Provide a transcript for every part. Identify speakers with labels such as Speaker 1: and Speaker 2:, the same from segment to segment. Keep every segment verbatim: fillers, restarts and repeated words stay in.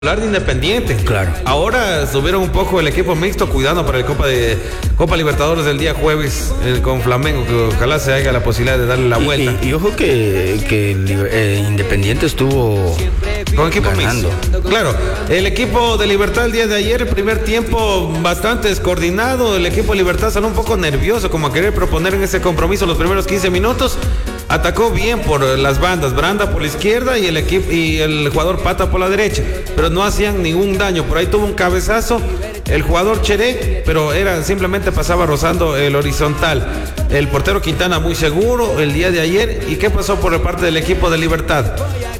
Speaker 1: Hablar de Independiente.
Speaker 2: Claro.
Speaker 1: Ahora subieron un poco el equipo mixto cuidando para el Copa de Copa Libertadores del día jueves eh, con Flamengo, que ojalá se haga la posibilidad de darle la vuelta.
Speaker 2: Y, y, y ojo que, que eh, Independiente estuvo
Speaker 1: con equipo
Speaker 2: ganando.
Speaker 1: mixto. Claro, el equipo de Libertad el día de ayer, el primer tiempo bastante descoordinado. El equipo de Libertad salió un poco nervioso, como a querer proponer en ese compromiso los primeros quince minutos. Atacó bien por las bandas, Branda por la izquierda y el equipo y el jugador Pata por la derecha, pero no hacían ningún daño. Por ahí tuvo un cabezazo el jugador Cheré, pero era simplemente pasaba rozando el horizontal. El portero Quintana muy seguro el día de ayer. ¿Y qué pasó por la parte del equipo de Libertad?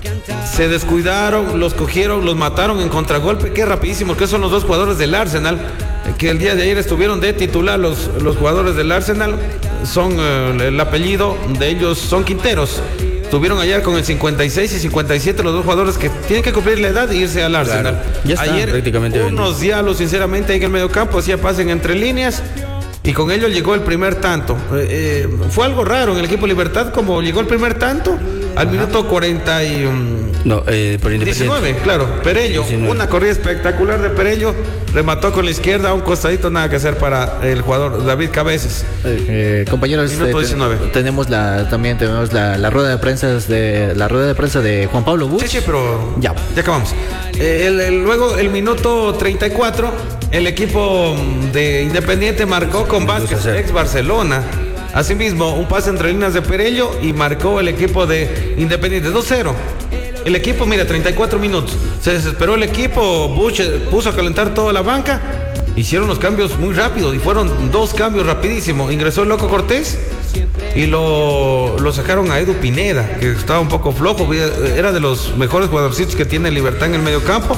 Speaker 1: Se descuidaron, los cogieron, los mataron en contragolpe. Qué rapidísimo, que son los dos jugadores del Arsenal que el día de ayer estuvieron de titular. Los, los jugadores del Arsenal son eh, el apellido de ellos son Quinteros. Estuvieron ayer con el cincuenta y seis y cincuenta y siete, los dos jugadores que tienen que cumplir la edad e irse al Arsenal.
Speaker 2: Claro, ya está,
Speaker 1: ayer
Speaker 2: prácticamente
Speaker 1: unos diálogos sinceramente ahí en el medio campo, hacía pasen entre líneas y con ello llegó el primer tanto. Eh, eh, fue algo raro en el equipo Libertad, como llegó el primer tanto al Ajá. minuto cuarenta y
Speaker 2: no, eh, por
Speaker 1: diecinueve, claro, Perello, diecinueve. Una corrida espectacular de Perello, remató con la izquierda a un costadito, nada que hacer para el jugador David Cabezas.
Speaker 3: Eh, eh, compañeros, eh, ten, tenemos la también tenemos la, la rueda de prensa de la rueda de prensa de Juan Pablo Buch.
Speaker 1: Sí, sí, pero ya, ya acabamos. Eh, el, el, luego el minuto treinta y cuatro, el equipo de Independiente marcó con Vázquez, ex Barcelona. Asimismo, un pase entre líneas de Perello y marcó el equipo de Independiente dos cero. El equipo, mira, treinta y cuatro minutos. Se desesperó el equipo, Buch puso a calentar toda la banca. Hicieron los cambios muy rápido y fueron dos cambios rapidísimos. Ingresó el Loco Cortés y lo, lo sacaron a Edu Pineda, que estaba un poco flojo. Era de los mejores jugadorcitos que tiene Libertad en el medio campo.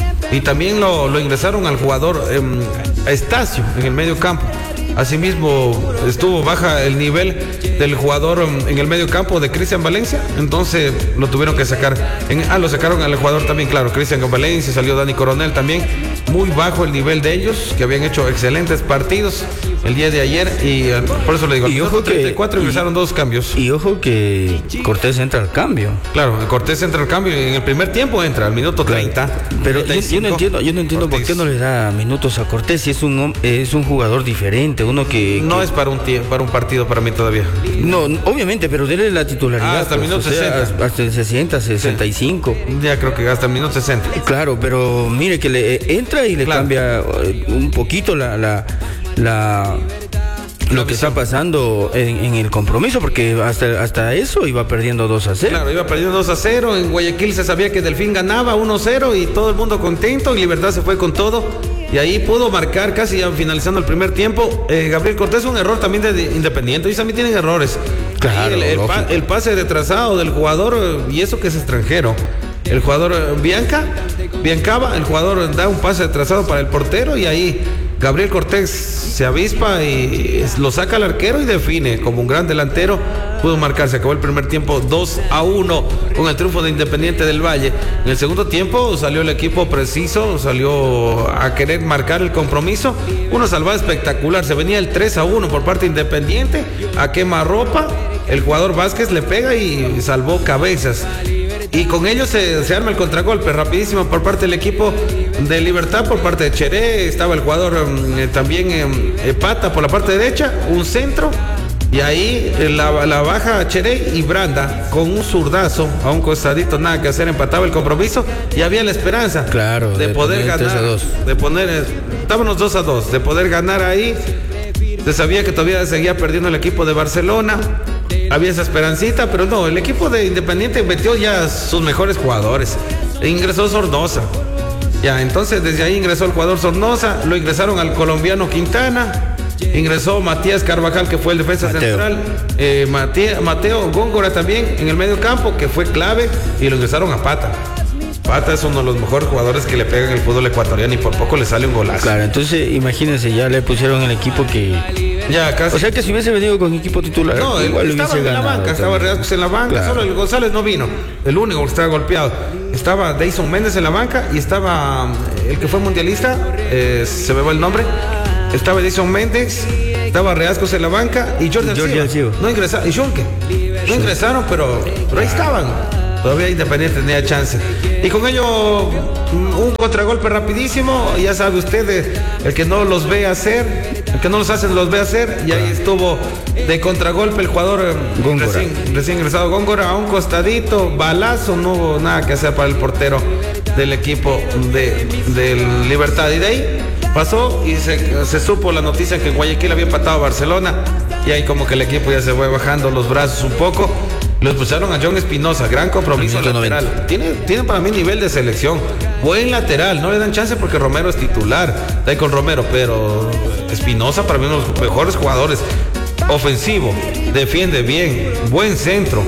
Speaker 1: Y también lo, lo ingresaron al jugador eh, a Estacio en el medio campo. Asimismo, estuvo baja el nivel del jugador en el medio campo de Cristian Valencia, entonces lo tuvieron que sacar. En, ah, lo sacaron al jugador también, claro, Cristian Valencia, salió Dani Coronel también. Muy bajo el nivel de ellos, que habían hecho excelentes partidos el día de ayer, y uh, por eso le digo,
Speaker 2: y ojo
Speaker 1: treinta y cuatro ingresaron dos cambios.
Speaker 2: Y ojo que Cortés entra al cambio.
Speaker 1: Claro, Cortés entra al cambio, en el primer tiempo entra, al minuto treinta.
Speaker 2: Pero yo, yo no entiendo, yo no entiendo por qué no le da minutos a Cortés si es un, es un jugador diferente, uno que...
Speaker 1: No
Speaker 2: que...
Speaker 1: es para un, para un partido para mí todavía.
Speaker 2: No, obviamente, pero dele la titularidad.
Speaker 1: Ah, hasta el minuto
Speaker 2: pues,
Speaker 1: sesenta.
Speaker 2: Sea, hasta el sesenta, sesenta y cinco.
Speaker 1: Sí. Ya creo que hasta el minuto sesenta.
Speaker 2: Claro, pero mire que le entra y le claro. cambia un poquito la... la, la lo que está pasando en, en el compromiso, porque hasta, hasta eso iba perdiendo dos a cero.
Speaker 1: Claro, iba perdiendo dos a cero. En Guayaquil se sabía que Delfín ganaba uno cero y todo el mundo contento, y Libertad se fue con todo. Y ahí pudo marcar casi ya finalizando el primer tiempo. Eh, Gabriel Cortés, un error también de Independiente. Ellos también tienen errores.
Speaker 2: Claro,
Speaker 1: el, el, pa, el pase retrasado del jugador, y eso que es extranjero. El jugador Bianca, Biancaba, el jugador da un pase retrasado para el portero, y ahí Gabriel Cortés se avispa y lo saca al arquero y define como un gran delantero. Pudo marcar, se acabó el primer tiempo dos a uno con el triunfo de Independiente del Valle. En el segundo tiempo salió el equipo preciso, salió a querer marcar el compromiso. Una salvada espectacular, se venía el tres a uno por parte de Independiente, a quemarropa. El jugador Vázquez le pega y salvó Cabezas. Y con ello se, se arma el contragolpe rapidísimo por parte del equipo de Libertad, por parte de Cheré. Estaba el jugador eh, también eh, Pata por la parte derecha, un centro. Y ahí eh, la, la baja Cheré y Branda con un zurdazo a un costadito, nada que hacer, empataba el compromiso y había la esperanza,
Speaker 2: claro,
Speaker 1: de,
Speaker 2: de
Speaker 1: poder
Speaker 2: poner
Speaker 1: ganar,
Speaker 2: tres a dos.
Speaker 1: de poner, eh, estábamos dos a dos, de poder ganar ahí. Se sabía que todavía seguía perdiendo el equipo de Barcelona. Había esa esperancita, pero no, el equipo de Independiente metió ya sus mejores jugadores. E ingresó Sornosa. Ya, entonces desde ahí ingresó el jugador Sornosa, lo ingresaron al colombiano Quintana, ingresó Matías Carvajal, que fue el defensa Mateo. central, eh, Mateo, Mateo Góngora también en el medio campo, que fue clave, y lo ingresaron a Pata. Pata es uno de los mejores jugadores que le pegan el fútbol ecuatoriano y por poco le sale un golazo.
Speaker 2: Claro, entonces imagínense, ya le pusieron el equipo que...
Speaker 1: Ya, casi.
Speaker 2: O sea que si hubiese venido con equipo titular,
Speaker 1: no,
Speaker 2: igual
Speaker 1: estaba
Speaker 2: hubiese
Speaker 1: en
Speaker 2: ganado.
Speaker 1: La banca, estaba Reascos en la banca, claro. Solo el González no vino, el único que estaba golpeado. Estaba Deison Méndez en la banca y estaba el que fue mundialista, eh, se me va el nombre. Estaba Deison Méndez, estaba Reascos en la banca y Jordi Alciba. No ingresaron, y Junque. No ingresaron, pero, pero ahí estaban. Todavía Independiente tenía chance. Y con ello, un contragolpe rapidísimo. Ya sabe usted, el que no los ve hacer, el que no los hace los ve hacer. Y ahí estuvo de contragolpe el jugador recién, recién ingresado Góngora a un costadito, balazo. No hubo nada que hacer para el portero del equipo de, del Libertad. Y de ahí pasó y se, se supo la noticia que Guayaquil había empatado a Barcelona. Y ahí como que el equipo ya se fue bajando los brazos un poco. Lo expulsaron a John Espinosa, gran compromiso lateral. Tiene, tiene para mí nivel de selección. Buen lateral, no le dan chance porque Romero es titular. Está ahí con Romero, pero Espinosa para mí uno de los mejores jugadores. Ofensivo, defiende bien, buen centro.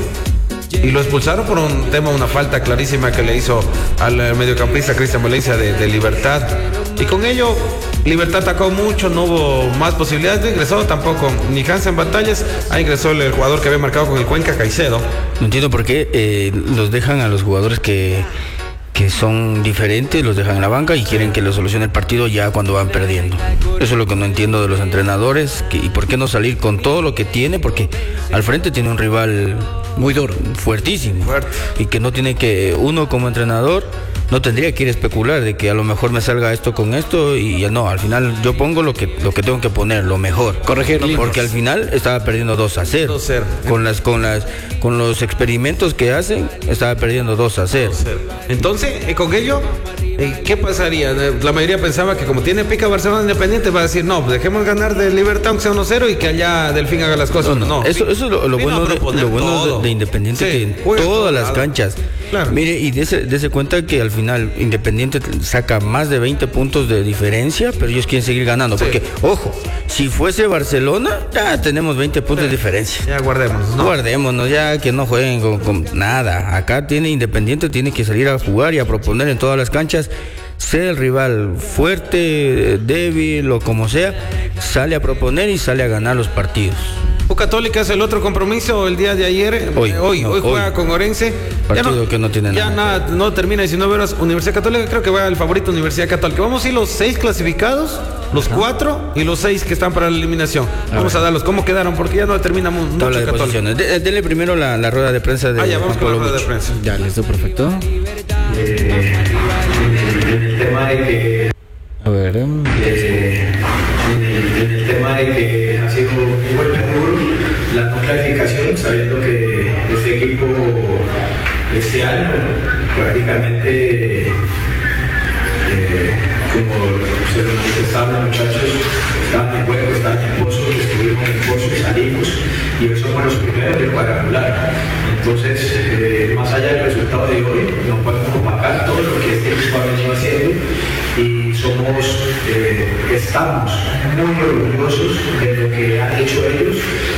Speaker 1: Y lo expulsaron por un tema, una falta clarísima que le hizo al mediocampista Cristian Valencia de, de Libertad. Y con ello, Libertad atacó mucho, no hubo más posibilidades de ingresar tampoco. Ni Hansen Batallas, ahí ingresó el, el jugador que había marcado con el Cuenca, Caicedo.
Speaker 2: No entiendo por qué eh, los dejan a los jugadores que, que son diferentes, los dejan en la banca y quieren que lo solucione el partido ya cuando van perdiendo. Eso es lo que no entiendo de los entrenadores. Que, y por qué no salir con todo lo que tiene, porque al frente tiene un rival muy duro, fuertísimo. Fuerte. Y que no tiene que, uno como entrenador, no tendría que ir a especular de que a lo mejor me salga esto con esto y no, al final yo pongo lo que, lo que tengo que poner, lo mejor.
Speaker 3: Corregir.
Speaker 2: Porque al final estaba perdiendo dos a cero.
Speaker 1: dos a cero.
Speaker 2: Con las, con las, con los experimentos que hacen, estaba perdiendo dos a cero.
Speaker 1: Entonces, eh, con ello, eh, ¿qué pasaría? La mayoría pensaba que como tiene pica Barcelona Independiente, va a decir, no, dejemos ganar de Libertad aunque sea uno cero y que allá Delfín haga las cosas.
Speaker 2: No, no, no. Eso, eso es lo, lo bueno, de, lo bueno de, de Independiente, sí, que en todas las canchas. Claro. Mire, y dése, dése cuenta que al final Independiente saca más de veinte puntos de diferencia, pero ellos quieren seguir ganando. Sí. Porque, ojo, si fuese Barcelona, ya tenemos veinte puntos sí. de diferencia.
Speaker 1: Ya guardémonos, ¿no?
Speaker 2: Guardémonos, ya que no jueguen con, con nada. Acá tiene Independiente, tiene que salir a jugar y a proponer en todas las canchas. Sea el rival fuerte, débil o como sea, sale a proponer y sale a ganar los partidos.
Speaker 1: U Católica es el otro compromiso el día de ayer. Hoy, hoy, no, hoy juega hoy. con Orense.
Speaker 2: Partido
Speaker 1: ya no,
Speaker 2: que no tiene
Speaker 1: ya
Speaker 2: nada.
Speaker 1: nada, no termina diecinueve horas. Universidad Católica, creo que va el favorito Universidad Católica. Vamos a ir los seis clasificados, los Ajá. cuatro y los seis que están para la eliminación. A vamos ver. a darlos. ¿Cómo quedaron? Porque ya no termina mucho
Speaker 2: Tabla de posiciones. De, dele primero la, la rueda de prensa de
Speaker 1: Ah, ya vamos con la rueda de prensa.
Speaker 3: Ya, listo, perfecto.
Speaker 4: Eh, en el tema de que...
Speaker 3: A ver... Eh,
Speaker 4: en, el, en el tema de que ha sido un golpe duro la no clasificación, sabiendo que este equipo este año prácticamente, eh, como se lo manifestaban los muchachos, estaban en juego, estaban en pozo, estuvimos en pozo y salimos, y hoy somos los primeros del cuadrangular. Entonces, eh, más allá del resultado de hoy, no podemos opacar todo lo que este equipo ha venido haciendo y somos, eh, estamos muy orgullosos de lo que han hecho ellos,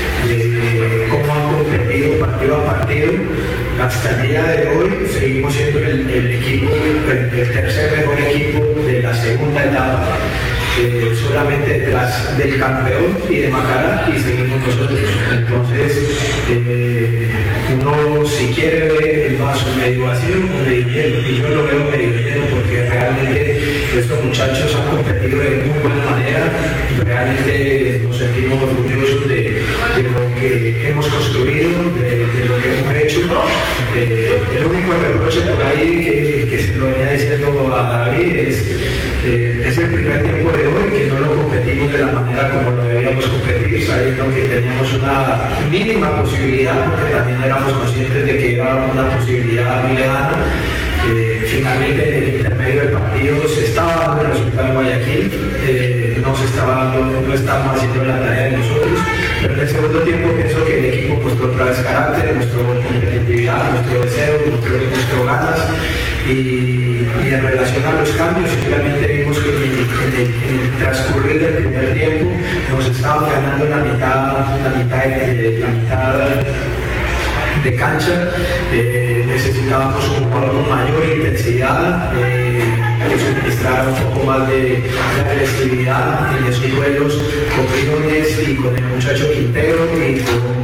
Speaker 4: de cómo han competido partido a partido. Hasta el día de hoy seguimos siendo el, el equipo, el, el tercer mejor equipo de la segunda etapa. Eh, solamente detrás del campeón y de Macará y seguimos nosotros. Entonces, eh, uno si quiere ver el vaso medio vacío o medio lleno, y yo lo veo medio lleno porque realmente estos muchachos han competido de muy buena manera, realmente nos sentimos orgullosos de, de lo que hemos construido, de, de lo que hemos hecho. Eh, el único reproche por ahí que, que se lo venía diciendo a David es, eh, es el primer tiempo de hoy que no lo competimos de la manera como lo debíamos competir, sabiendo que teníamos una mínima posibilidad, porque también éramos conscientes de que era una posibilidad muy lejana. Eh, finalmente en el intermedio del partido se estaba dando el resultado en Guayaquil, eh, no se estaba dando, no estábamos haciendo la tarea de nosotros, pero en el segundo tiempo pienso que el equipo mostró otra vez carácter, mostró competitividad, nuestro deseo, nuestro, nuestro ganas. Y, y en relación a los cambios, simplemente vimos que en el, en el, en el transcurrir del primer tiempo nos estaban ganando la mitad, la mitad de, la mitad de cancha. Eh, necesitábamos un jugador con mayor intensidad, eh, que suministrara un poco más de, de agresividad en esos duelos con Quirones y con el muchacho Quintero y con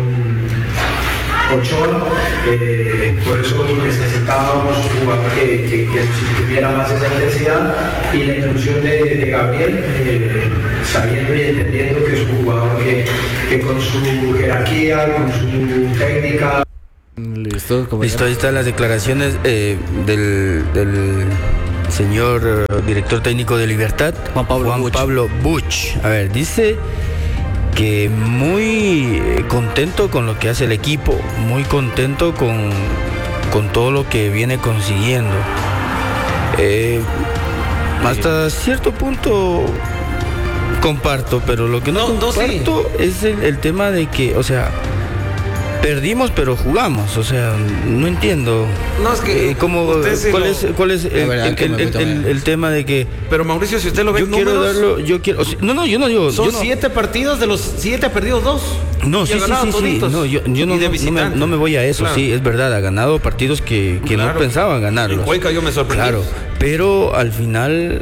Speaker 4: Ochoa, eh, por eso necesitábamos un jugador que, que, que tuviera más esa intensidad y la inclusión de, de Gabriel, eh, sabiendo y entendiendo que es un jugador que, que con su jerarquía, con su técnica.
Speaker 3: Listo. Listo,
Speaker 2: Listo, ahí están las declaraciones eh, del, del señor uh, director técnico de Libertad,
Speaker 3: Juan Pablo
Speaker 2: Juan
Speaker 3: Buch.
Speaker 2: Pablo Buch. A ver, dice que muy contento con lo que hace el equipo, muy contento con, con todo lo que viene consiguiendo. Eh, hasta cierto punto comparto, pero lo que no,
Speaker 1: No, no,
Speaker 2: comparto
Speaker 1: sí.
Speaker 2: es el, el tema de que, o sea, perdimos pero jugamos, o sea, no entiendo.
Speaker 1: No, es que
Speaker 2: eh, cómo,
Speaker 1: usted sí
Speaker 2: cuál
Speaker 1: lo-
Speaker 2: es, cuál es el,
Speaker 3: verdad
Speaker 2: el-
Speaker 3: que
Speaker 2: el-
Speaker 3: me
Speaker 2: el-
Speaker 3: meto
Speaker 2: el-
Speaker 3: en-
Speaker 2: el tema de que
Speaker 1: Pero Mauricio, si usted lo ve
Speaker 2: yo
Speaker 1: en
Speaker 2: quiero
Speaker 1: números,
Speaker 2: darlo, yo quiero, o sea, no, no, yo no digo,
Speaker 1: son
Speaker 2: yo no,
Speaker 1: siete partidos, de los siete ha perdido dos.
Speaker 2: no,
Speaker 1: Y
Speaker 2: sí,
Speaker 1: ha
Speaker 2: sí,
Speaker 1: ganado
Speaker 2: sí, sí,
Speaker 1: toditos.
Speaker 2: no, yo, yo no,
Speaker 1: Y de
Speaker 2: no, me,
Speaker 1: visitante.
Speaker 2: no me voy a eso,
Speaker 1: Claro.
Speaker 2: sí, es verdad, ha ganado partidos que, que
Speaker 1: Claro.
Speaker 2: no pensaban ganarlos.
Speaker 1: En Cuenca yo me sorprendí.
Speaker 2: Claro, pero al final,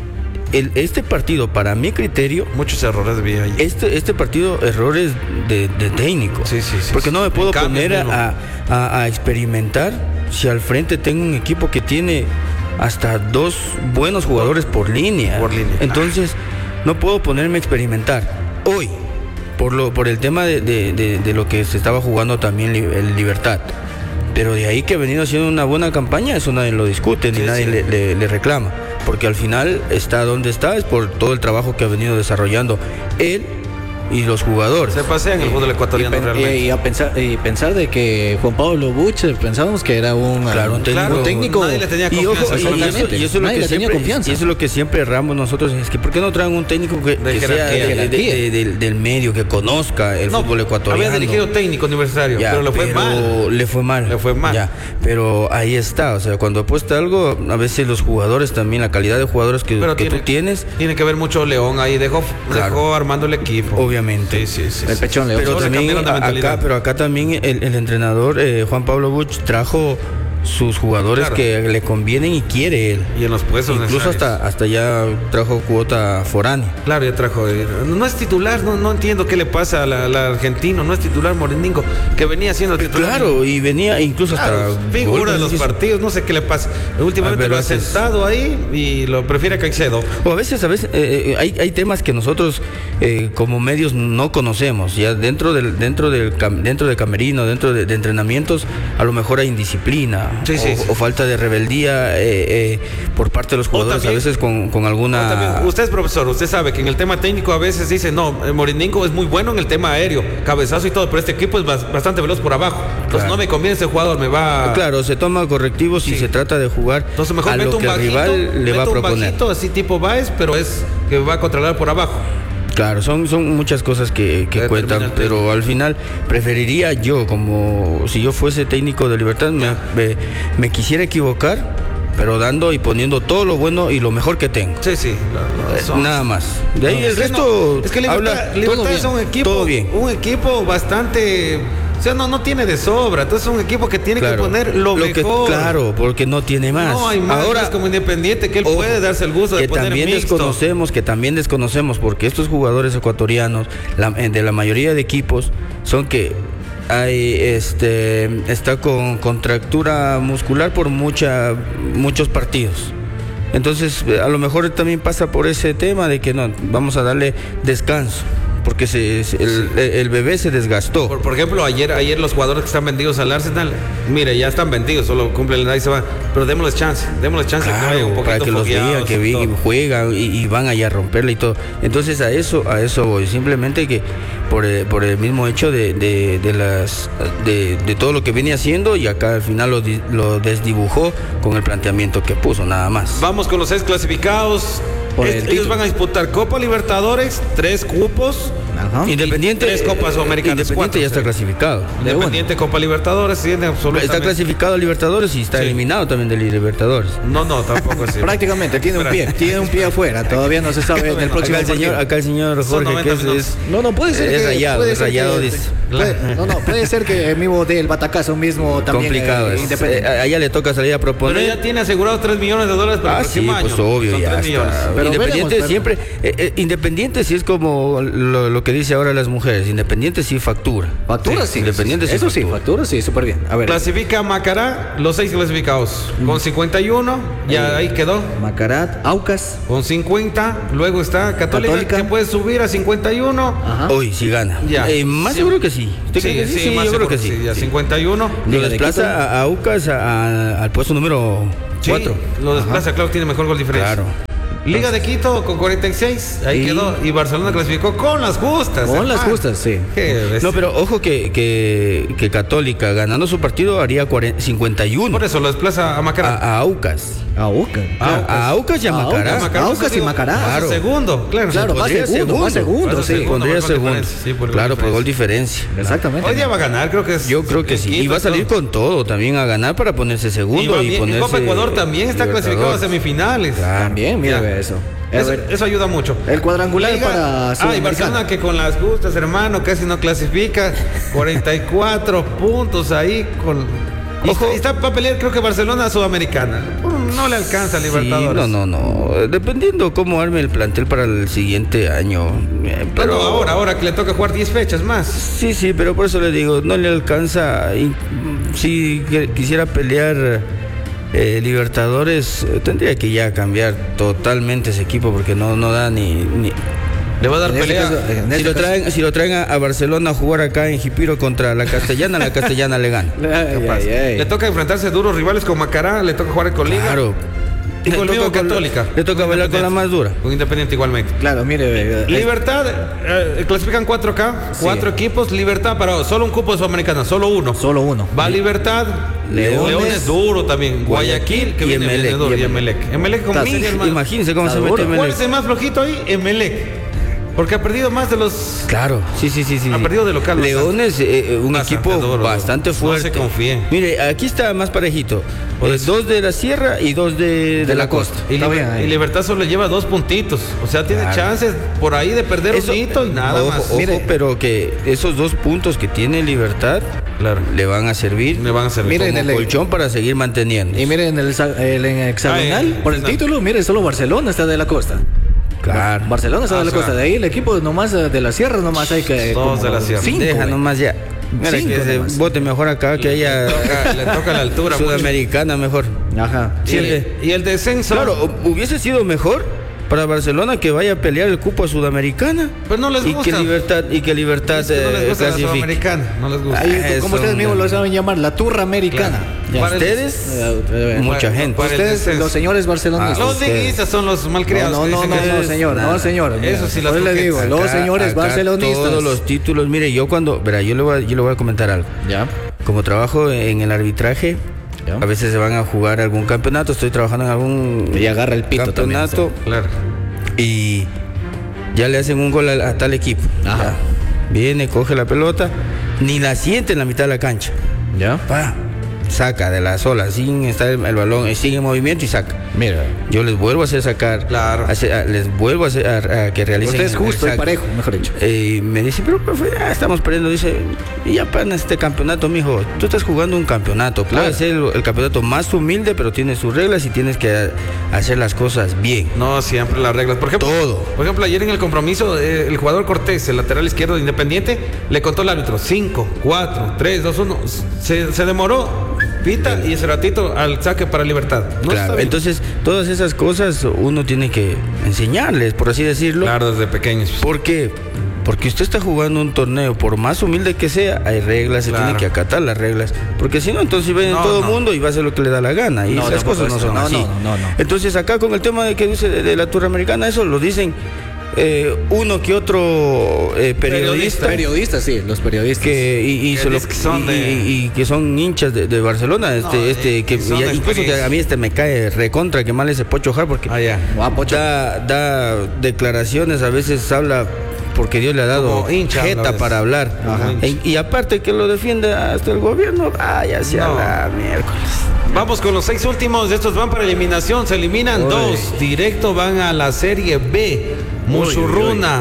Speaker 2: el, este partido, para mi criterio,
Speaker 1: Muchos errores vi ahí.
Speaker 2: este, este partido, errores de, de técnico.
Speaker 1: Sí, sí, sí,
Speaker 2: Porque
Speaker 1: sí.
Speaker 2: no me puedo
Speaker 1: En cambio,
Speaker 2: poner
Speaker 1: mismo.
Speaker 2: a, a- a experimentar si al frente tengo un equipo que tiene hasta dos buenos jugadores por línea.
Speaker 1: Por línea.
Speaker 2: Entonces, no puedo ponerme a experimentar. Hoy, por, lo, por el tema de, de- de- de lo que se estaba jugando también li- el Libertad. Pero de ahí que ha venido haciendo una buena campaña, eso nadie lo discute, ni
Speaker 1: Sí,
Speaker 2: nadie
Speaker 1: sí.
Speaker 2: Le, le- le reclama. Porque al final está donde está, es por todo el trabajo que ha venido desarrollando él y los jugadores.
Speaker 1: Se pasean el fútbol ecuatoriano
Speaker 3: Y, pen-
Speaker 1: realmente.
Speaker 3: y a pensar, y pensar de que Juan Pablo Buch, pensábamos que era un,
Speaker 2: Claro, un técnico.
Speaker 3: un técnico.
Speaker 1: Nadie le tenía
Speaker 2: Y, ojo,
Speaker 1: confianza.
Speaker 2: y- y eso,
Speaker 3: exactamente.
Speaker 2: y eso es lo
Speaker 3: Nadie
Speaker 2: que
Speaker 3: le tenía
Speaker 2: siempre,
Speaker 3: confianza.
Speaker 2: y eso es lo que siempre erramos nosotros, es que ¿por qué no traen un técnico que,
Speaker 1: De
Speaker 2: que sea
Speaker 1: jerarquía.
Speaker 2: de- de-
Speaker 3: Jerarquía.
Speaker 2: de- del- del medio, que conozca el
Speaker 1: No,
Speaker 2: fútbol ecuatoriano?
Speaker 1: había dirigido técnico universitario,
Speaker 2: Ya,
Speaker 1: pero le fue mal.
Speaker 2: Le fue mal.
Speaker 1: Le fue mal.
Speaker 2: Ya, pero ahí está, o sea, cuando apuesta algo, a veces los jugadores también, la calidad de jugadores que,
Speaker 1: Pero
Speaker 2: que
Speaker 1: tiene,
Speaker 2: tú tienes,
Speaker 1: tiene que ver mucho León ahí, dejó,
Speaker 2: Claro.
Speaker 1: dejó armando el equipo.
Speaker 2: obviamente.
Speaker 1: Sí, sí, sí.
Speaker 3: El
Speaker 1: sí.
Speaker 3: pechón León.
Speaker 2: Pero
Speaker 1: Solo
Speaker 2: también
Speaker 1: cambiaron de
Speaker 2: a-
Speaker 1: mentalidad.
Speaker 2: acá, pero acá también el, el entrenador eh, Juan Pablo Buch trajo sus jugadores
Speaker 1: Claro.
Speaker 2: que le convienen y quiere él.
Speaker 1: Y en los puestos
Speaker 2: Incluso
Speaker 1: necesarios.
Speaker 2: hasta, hasta ya trajo cuota foránea.
Speaker 1: Claro, ya trajo. eh, No es titular, no, no entiendo qué le pasa al al argentino, no es titular Moreningo, que venía siendo titular.
Speaker 2: Claro, y venía incluso
Speaker 1: Claro,
Speaker 2: hasta
Speaker 1: figura
Speaker 2: goles
Speaker 1: de los
Speaker 2: hizo.
Speaker 1: partidos, no sé qué le pasa. Últimamente
Speaker 2: Ah, pero
Speaker 1: lo ha
Speaker 2: ese es-
Speaker 1: sentado ahí y lo prefiere a Caicedo.
Speaker 2: O a veces, a veces eh, eh, hay, hay temas que nosotros eh, como medios no conocemos. Ya dentro del dentro del cam- dentro de camerino, dentro de, de entrenamientos, a lo mejor hay indisciplina
Speaker 1: Sí,
Speaker 2: o,
Speaker 1: sí, sí.
Speaker 2: o falta de rebeldía eh, eh, por parte de los jugadores,
Speaker 1: también-
Speaker 2: a veces con, con
Speaker 1: O
Speaker 2: alguna.
Speaker 1: también, usted es profesor, usted sabe que en el tema técnico a veces dice, no, el Moreningo es muy bueno en el tema aéreo, cabezazo y todo, pero este equipo es bas- bastante veloz por abajo. Entonces
Speaker 2: Claro.
Speaker 1: no me conviene ese jugador, me va...
Speaker 2: Claro, se toma correctivos y
Speaker 1: Sí.
Speaker 2: se trata de jugar
Speaker 1: Entonces mejor
Speaker 2: a
Speaker 1: mete
Speaker 2: lo
Speaker 1: un
Speaker 2: que el
Speaker 1: bajito,
Speaker 2: rival le va a
Speaker 1: mete un
Speaker 2: proponer.
Speaker 1: bajito así tipo Baez, pero es que va a controlar por abajo.
Speaker 2: Claro, son, son muchas cosas que, que
Speaker 1: Determina
Speaker 2: cuentan,
Speaker 1: el
Speaker 2: pero al final preferiría yo, como si yo fuese técnico de Libertad, me, me- me quisiera equivocar, pero dando y poniendo todo lo bueno y lo mejor que tengo.
Speaker 1: Sí, sí. la- la- son-
Speaker 2: Nada más. De ahí
Speaker 1: No,
Speaker 2: el
Speaker 1: es que
Speaker 2: resto
Speaker 1: no, es que Libertad,
Speaker 2: habla
Speaker 1: Libertad
Speaker 2: todo
Speaker 1: es
Speaker 2: bien,
Speaker 1: un equipo,
Speaker 2: todo bien.
Speaker 1: un equipo bastante, o sea, no, no tiene de sobra. Entonces es un equipo que tiene
Speaker 2: Claro,
Speaker 1: que poner lo,
Speaker 2: que-
Speaker 1: mejor.
Speaker 2: claro, porque no tiene más.
Speaker 1: No hay más.
Speaker 2: Ahora
Speaker 1: es como Independiente que él
Speaker 2: ojo,
Speaker 1: puede darse el gusto de
Speaker 2: que
Speaker 1: poner
Speaker 2: también
Speaker 1: mixto.
Speaker 2: desconocemos, que también desconocemos, porque estos jugadores ecuatorianos, la- eh, de la mayoría de equipos, son que hay, este, está con contractura muscular por mucha, muchos partidos. Entonces, eh, a lo mejor también pasa por ese tema de que no, vamos a darle descanso, porque se, se- el, el bebé se desgastó.
Speaker 1: Por, por ejemplo, ayer, ayer los jugadores que están vendidos al Arsenal, mire, ya están vendidos, solo cumplen la edad y se van. Pero démosles chance, démosles chance que vayan
Speaker 2: Claro,
Speaker 1: un poquito
Speaker 2: para que los vean,
Speaker 1: fogueados
Speaker 2: que
Speaker 1: y
Speaker 2: vi-
Speaker 1: todo.
Speaker 2: juegan y, y van allá a romperla y todo. Entonces a eso, a eso voy. Simplemente que por el, por el mismo hecho de, de, de las de, de todo lo que venía haciendo y acá al final lo, di- lo desdibujó con el planteamiento que puso, nada más.
Speaker 1: Vamos con los seis clasificados.
Speaker 3: Por el
Speaker 1: Est- ellos
Speaker 3: título.
Speaker 1: van a disputar Copa Libertadores, tres cupos.
Speaker 3: Ajá.
Speaker 2: Independiente,
Speaker 1: Y tres Copas Sudamericanas,
Speaker 2: Independiente
Speaker 1: cuatro,
Speaker 2: ya está
Speaker 1: sí.
Speaker 2: clasificado.
Speaker 3: De
Speaker 1: Independiente, Copa Libertadores, tiene absolutamente.
Speaker 2: Está clasificado a Libertadores y está
Speaker 1: Sí.
Speaker 2: eliminado también de Libertadores.
Speaker 1: No, no, tampoco así.
Speaker 3: Prácticamente tiene un
Speaker 1: Espera.
Speaker 3: pie, tiene un pie afuera. Todavía no se sabe en el próximo
Speaker 2: Acá el señor,
Speaker 3: partido.
Speaker 2: acá el señor
Speaker 1: Son
Speaker 2: Jorge, que es,
Speaker 1: noventa
Speaker 2: es-
Speaker 3: No, no puede ser
Speaker 2: es
Speaker 3: que
Speaker 2: rayado,
Speaker 3: puede
Speaker 2: es
Speaker 3: ser
Speaker 2: rayado,
Speaker 3: que-
Speaker 2: dice.
Speaker 3: puede- no, no, puede ser que el mismo del Batacazo mismo también
Speaker 2: complicado.
Speaker 3: eh,
Speaker 2: es.
Speaker 3: Independiente.
Speaker 2: Eh, a ella le toca salir a
Speaker 1: Pero
Speaker 2: proponer.
Speaker 1: ya tiene asegurados tres millones de dólares para
Speaker 2: Ah,
Speaker 1: el
Speaker 2: sí,
Speaker 1: próximo
Speaker 2: pues
Speaker 1: año.
Speaker 2: obvio,
Speaker 1: Son
Speaker 2: ya
Speaker 1: tres
Speaker 2: está.
Speaker 1: millones.
Speaker 3: Pero
Speaker 2: Independiente
Speaker 3: veremos,
Speaker 2: siempre, eh, eh, Independiente sí es como lo, lo que dice ahora las mujeres, Independiente sí factura.
Speaker 3: Factura, sí. sí
Speaker 2: Independiente sí,
Speaker 3: Eso
Speaker 2: factura.
Speaker 3: sí, factura, sí, súper bien. A ver.
Speaker 1: Clasifica Macará, los seis clasificados. Mm. Con cincuenta y uno, ya eh, ahí quedó.
Speaker 3: Macarat, Aucas.
Speaker 1: Con cincuenta, luego está Católica, Católica. que puede subir a cincuenta y uno.
Speaker 2: Ajá. Hoy sí gana. Ya. Eh, más sí. seguro que sí.
Speaker 1: Sí, sí, sí, sí, más yo creo que sí. sí ya, sí. cincuenta y uno.
Speaker 2: Lo desplaza a Aucas a, a, al puesto número cuatro.
Speaker 1: Sí, lo desplaza, claro, tiene mejor gol diferencia.
Speaker 2: Claro.
Speaker 1: Liga de Quito con cuarenta y seis, ahí y... quedó. Y Barcelona clasificó con las justas.
Speaker 3: Con hermano. las justas, sí.
Speaker 2: No, pero ojo que, que, que Católica, ganando su partido, haría cincuenta y uno.
Speaker 1: Por eso lo desplaza a Macará.
Speaker 2: A, a Aucas.
Speaker 3: A Aucas.
Speaker 2: A, a Aucas y a Macará.
Speaker 3: A Aucas y Macará.
Speaker 1: Claro. Segundo, claro.
Speaker 3: Claro, va segundo, segundo, va segundo, sí.
Speaker 2: Pondría segundo. Sí, por claro, por gol diferencia.
Speaker 3: Exactamente.
Speaker 1: Hoy día va a ganar, creo que es.
Speaker 2: Yo creo que sí. Y va a salir con todo también a ganar para ponerse segundo y, y ponerse.
Speaker 1: Copa Ecuador también está clasificado a semifinales.
Speaker 3: También, mira eso.
Speaker 1: Eso, eso ayuda mucho.
Speaker 3: El cuadrangular Liga, para
Speaker 1: Ah, y Barcelona que con las justas, hermano, casi no clasifica. cuarenta y cuatro puntos ahí con. Ojo, está, está para pelear, creo que Barcelona Sudamericana. No le alcanza a Libertadores.
Speaker 2: Sí, no, no, no. Dependiendo cómo arme el plantel para el siguiente año.
Speaker 1: Pero no, ahora, ahora que le toca jugar diez fechas más.
Speaker 2: Sí, sí, pero por eso le digo, no le alcanza. Si quisiera pelear. Eh, Libertadores eh, tendría que ya cambiar totalmente ese equipo porque no, no da ni, ni...
Speaker 1: Le va a dar en pelea.
Speaker 2: Caso, si, lo traen, si lo traen a, a Barcelona a jugar acá en Jipiro contra la Castellana, la Castellana le gana.
Speaker 1: Ay, ay, ay. Le toca enfrentarse a duros rivales con Macará, le toca jugar con Liga.
Speaker 2: Claro.
Speaker 1: Y con el Católica.
Speaker 2: Le toca bailar con la más dura.
Speaker 1: Con Independiente igualmente.
Speaker 3: Claro, mire. Eh,
Speaker 1: Libertad, eh, clasifican cuatro acá, cuatro sí. equipos. Libertad, para solo un cupo de Sudamericana, solo uno.
Speaker 3: Solo uno.
Speaker 1: Va Libertad. Leones, Leones duro también. Guayaquil, que
Speaker 2: y
Speaker 1: viene
Speaker 2: Emelec.
Speaker 1: Y Emelec. Emelec con mil, hermano.
Speaker 2: Imagínense cómo se mete Emelec.
Speaker 1: ¿Cuál es el más flojito ahí? Emelec. Porque ha perdido más de los.
Speaker 2: Claro, sí, sí, sí. sí
Speaker 1: ha perdido de local.
Speaker 2: Leones, eh, un bastante equipo duro, bastante fuerte.
Speaker 1: No se confíen.
Speaker 2: Mire, aquí está más parejito. Eh, dos de la sierra y dos de, de, de la, la costa. costa.
Speaker 1: Y, Liber y Libertad solo lleva dos puntitos. O sea, tiene claro. chances por ahí de perder Eso, un hito y nada
Speaker 2: ojo,
Speaker 1: más.
Speaker 2: Ojo, Mire, pero que esos dos puntos que tiene Libertad claro. le van a servir.
Speaker 1: Le van a servir
Speaker 2: como el colchón para seguir manteniendo.
Speaker 3: Y miren el, el, el hexagonal, Ay, por el no. título, mire, solo Barcelona está de la costa.
Speaker 2: Claro.
Speaker 3: Barcelona está ah, de la costa. De ahí el equipo nomás de la sierra nomás hay que.
Speaker 1: Todos de la sierra.
Speaker 2: Cinco, Deja wey. nomás ya. Mira, que se vote mejor acá, que haya.
Speaker 1: Le toca, le toca la altura.
Speaker 2: Sudamericana mejor.
Speaker 3: Ajá.
Speaker 1: Sí, y, el, y el descenso.
Speaker 2: Claro, hubiese sido mejor para Barcelona que vaya a pelear el cupo a Sudamericana.
Speaker 1: Pero no les gusta.
Speaker 2: Y que Libertad, y que Libertad
Speaker 1: es que no les gusta
Speaker 2: eh,
Speaker 1: la Sudamericana. No les gusta.
Speaker 3: Ahí, como ustedes mismos lo saben llamar, la turra americana.
Speaker 2: Claro. Para ustedes, el, mucha
Speaker 3: para,
Speaker 2: gente.
Speaker 3: Para ustedes, los señores barcelonistas.
Speaker 1: Ah, los liguistas son los malcriados.
Speaker 3: No, no, no, no, no, señor, no, señor.
Speaker 1: Eso sí,
Speaker 3: lo le digo, acá, los señores acá barcelonistas.
Speaker 2: Todos los títulos, mire, yo cuando, verá, yo le voy a, yo le voy a comentar algo.
Speaker 3: Ya.
Speaker 2: Como trabajo en el arbitraje, ya. a veces se van a jugar algún campeonato, estoy trabajando en algún
Speaker 3: y agarra el pito
Speaker 2: campeonato,
Speaker 3: también,
Speaker 1: claro.
Speaker 2: Y ya le hacen un gol a, a tal equipo.
Speaker 3: Ajá.
Speaker 2: Ya. Viene, coge la pelota, ni la siente en la mitad de la cancha.
Speaker 3: Ya.
Speaker 2: Pa, saca de la sola, sin estar el, el balón, sigue en movimiento y saca.
Speaker 3: Mira.
Speaker 2: Yo les vuelvo a hacer sacar.
Speaker 1: Claro.
Speaker 2: A hacer, a, les vuelvo a hacer a, a que realicen.
Speaker 3: Usted es justo y parejo, mejor dicho.
Speaker 2: Y eh, me dice, pero profe, ya estamos perdiendo. Dice, y ya para este campeonato, mijo, tú estás jugando un campeonato. Claro. Puede ser el, el campeonato más humilde, pero tiene sus reglas y tienes que hacer las cosas bien.
Speaker 1: No, siempre las reglas. Por ejemplo,
Speaker 2: todo.
Speaker 1: Por ejemplo, ayer en el compromiso, eh, el jugador Cortés, el lateral izquierdo de Independiente, le contó al árbitro: cinco, cuatro, tres, dos, uno. Se, se demoró. Pita y ese ratito al saque para Libertad.
Speaker 2: No claro, entonces todas esas cosas uno tiene que enseñarles, por así decirlo.
Speaker 1: Claro, desde pequeños.
Speaker 2: ¿Por qué? Porque usted está jugando un torneo, por más humilde que sea, hay reglas, se
Speaker 1: claro.
Speaker 2: tiene que acatar las reglas. Porque si no, entonces viene
Speaker 1: no,
Speaker 2: todo el
Speaker 1: no.
Speaker 2: mundo y va a hacer lo que le da la gana. Y
Speaker 1: no,
Speaker 2: esas cosas no son
Speaker 3: no,
Speaker 2: así.
Speaker 3: No, no, no.
Speaker 2: Entonces acá con el tema de que dice de, de la Turra Americana, eso lo dicen eh, uno que otro eh, periodista.
Speaker 3: Periodistas, sí, los periodistas.
Speaker 2: Que, y, y, se lo, que son y, de... y, y que son hinchas de, de Barcelona. Este, no, este, que ya, incluso que a mí este me cae recontra que mal ese Pocho Jar porque
Speaker 1: ah, yeah.
Speaker 2: da, da declaraciones, a veces habla porque Dios le ha dado jeta para hablar. E, y aparte que lo defiende hasta el gobierno, vaya hacia no. la miércoles.
Speaker 1: Vamos con los seis últimos. Estos van para eliminación. Se eliminan Uy. dos. Directo van a la Serie B. Musurruna